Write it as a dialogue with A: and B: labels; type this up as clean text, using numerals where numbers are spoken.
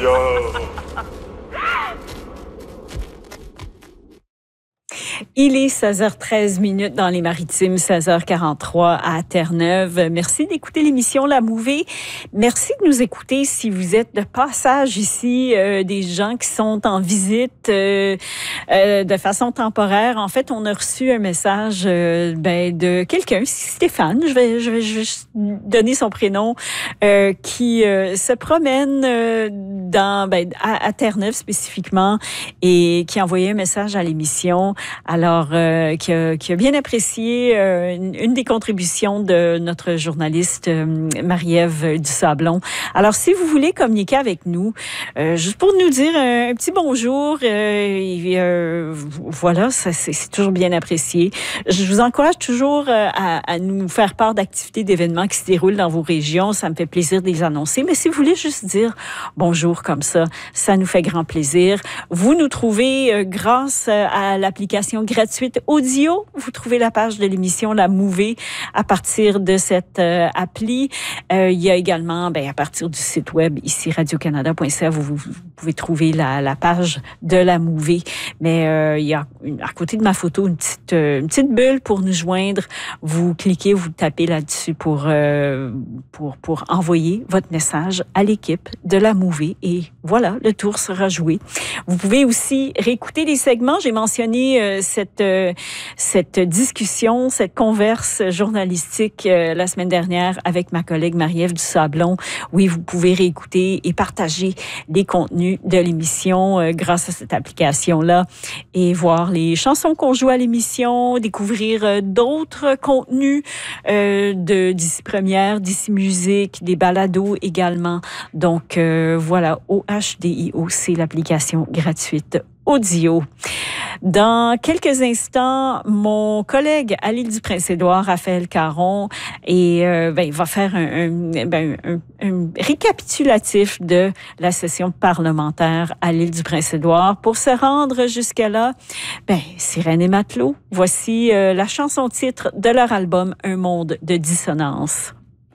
A: Il est 16h13 dans les Maritimes, 16h43 à Terre-Neuve. Merci d'écouter l'émission La Mouvée. Merci de nous écouter si vous êtes de passage ici, des gens qui sont en visite de façon temporaire. En fait, on a reçu un message de quelqu'un, Stéphane, je vais donner son prénom, qui se promène à Terre-Neuve spécifiquement et qui a envoyé un message à l'émission. Alors, qui a bien apprécié une des contributions de notre journaliste Marie-Ève Dusablon. Alors, si vous voulez communiquer avec nous, juste pour nous dire un petit bonjour, voilà, ça, c'est toujours bien apprécié. Je vous encourage toujours à nous faire part d'activités, d'événements qui se déroulent dans vos régions. Ça me fait plaisir de les annoncer. Mais si vous voulez juste dire bonjour comme ça nous fait grand plaisir. Vous nous trouvez grâce à l'application gratuite Audio. Vous trouvez la page de l'émission La Mouvée à partir de cette appli. Il y a également, à partir du site web ici radiocanada.ca, vous pouvez trouver la page de La Mouvée. Mais il y a à côté de ma photo une petite bulle pour nous joindre. Vous cliquez, vous tapez là-dessus pour envoyer votre message à l'équipe de La Mouvée. Et voilà, le tour sera joué. Vous pouvez aussi réécouter les segments. J'ai mentionné cette discussion, cette converse journalistique la semaine dernière avec ma collègue Marie-Ève Dusablon. Oui, vous pouvez réécouter et partager les contenus de l'émission grâce à cette application-là et voir les chansons qu'on joue à l'émission, découvrir d'autres contenus d'ici Première, d'ici Musique, des balados également. Donc, voilà, OHDIO, c'est l'application gratuite Audio. Dans quelques instants, mon collègue à l'île du Prince-Édouard, Raphaël Caron, va faire un récapitulatif de la session parlementaire à l'île du Prince-Édouard. Pour se rendre jusque-là, Sirène et Matelot, voici la chanson-titre de leur album « Un monde de dissonance ».